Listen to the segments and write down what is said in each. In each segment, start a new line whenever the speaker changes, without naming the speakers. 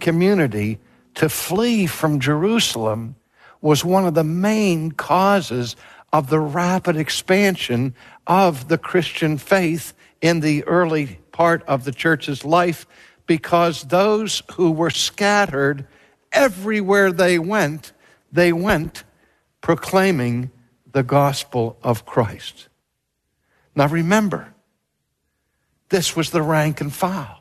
community to flee from Jerusalem was one of the main causes of the rapid expansion of the Christian faith in the early part of the church's life, because those who were scattered, everywhere they went proclaiming the gospel of Christ. Now remember, this was the rank and file.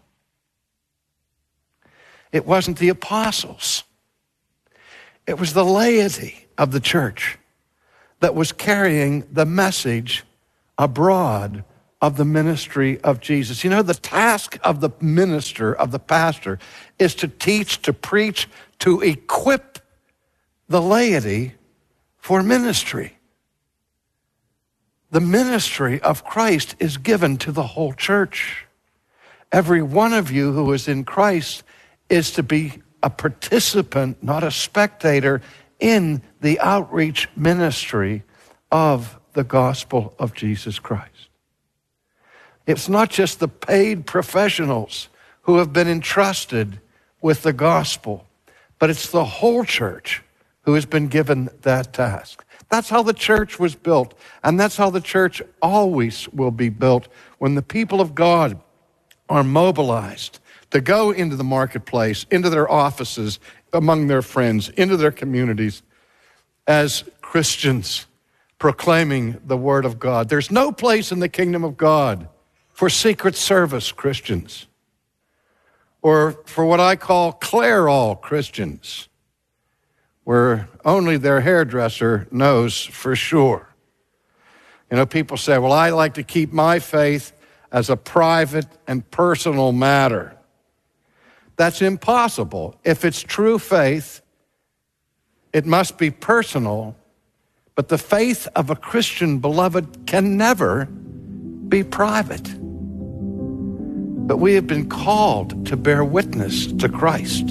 It wasn't the apostles. It was the laity of the church that was carrying the message abroad of the ministry of Jesus. You know, the task of the minister, of the pastor, is to teach, to preach, to equip the laity for ministry. The ministry of Christ is given to the whole church. Every one of you who is in Christ is to be a participant, not a spectator, in the outreach ministry of the gospel of Jesus Christ. It's not just the paid professionals who have been entrusted with the gospel, but it's the whole church who has been given that task. That's how the church was built, and that's how the church always will be built, when the people of God are mobilized to go into the marketplace, into their offices, among their friends, into their communities as Christians proclaiming the word of God. There's no place in the kingdom of God for secret service Christians, or for what I call Clairol Christians, where only their hairdresser knows for sure. You know, people say, well, I like to keep my faith as a private and personal matter. That's impossible. If it's true faith, it must be personal, but the faith of a Christian, beloved, can never be private. But we have been called to bear witness to Christ.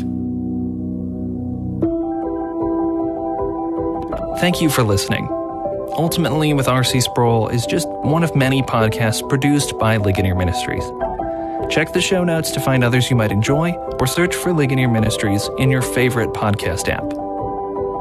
Thank you for listening. Ultimately with R.C. Sproul is just one of many podcasts produced by Ligonier Ministries. Check the show notes to find others you might enjoy, or search for Ligonier Ministries in your favorite podcast app.